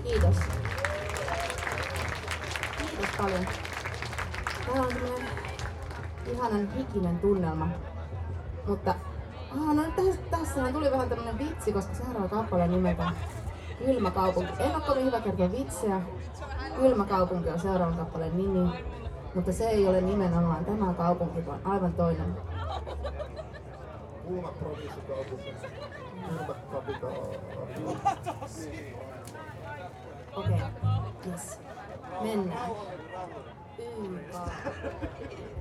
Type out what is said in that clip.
Kiitos. Kiitos paljon. Täällä on semmonen ihanan hikinen tunnelma. Mutta no tässähän tuli vähän tämmönen vitsi, koska seuraava kappale nimeltään Kylmä kaupunki. En ole kovin hyvä kertoa vitsejä. Kylmä kaupunki on seuraavan kappaleen nimi. Mutta se ei ole nimenomaan tämä kaupunki, vaan aivan toinen. Kuuma provinssikaupunki. Kylmä kapitaali. Okei, yes. Mennään.